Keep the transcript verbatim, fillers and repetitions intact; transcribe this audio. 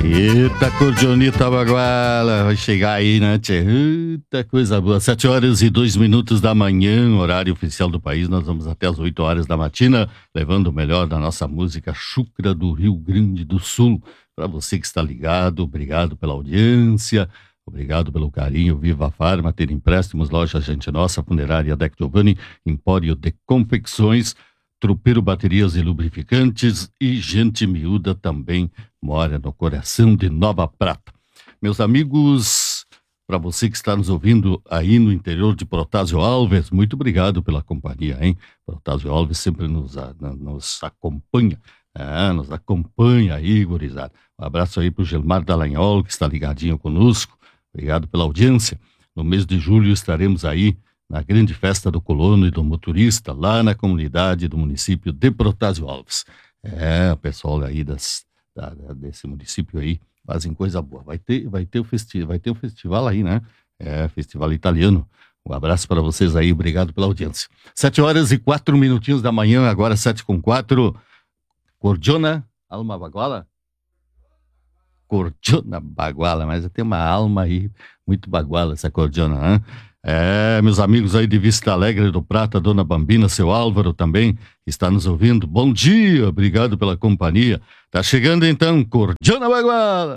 Eita, Cordionita Baguala, vai chegar aí, né, tchê? Eita, coisa boa. Sete horas e dois minutos da manhã, horário oficial do país. Nós vamos até as oito horas da matina, levando o melhor da nossa música chucra do Rio Grande do Sul. Para você que está ligado, obrigado pela audiência, obrigado pelo carinho. Viva a Farma, ter empréstimos, loja Gente Nossa, Funerária Deck Giovanni, Empório de Confecções, Tropeiro Baterias e Lubrificantes e Gente Miúda também mora no coração de Nova Prata. Meus amigos, para você que está nos ouvindo aí no interior de Protásio Alves, muito obrigado pela companhia, hein? Protásio Alves sempre nos, a, nos acompanha, é, nos acompanha aí, gurizada. Um abraço aí para o Gilmar Dallagnol, que está ligadinho conosco. Obrigado pela audiência. No mês de julho estaremos aí na grande festa do colono e do motorista, lá na comunidade do município de Protásio Alves. É, o pessoal aí das, da, desse município aí fazem coisa boa. Vai ter, vai ter, o, festi vai ter o festival aí, né? É, festival italiano. Um abraço para vocês aí, obrigado pela audiência. Sete horas e quatro minutinhos da manhã, agora sete com quatro. Cordiona, alma baguala? Cordiona baguala, mas tem uma alma aí, muito baguala essa cordiona, né? É, meus amigos aí de Vista Alegre do Prata, Dona Bambina, seu Álvaro também, que está nos ouvindo. Bom dia, obrigado pela companhia. Tá chegando então, Cordiona Baguala.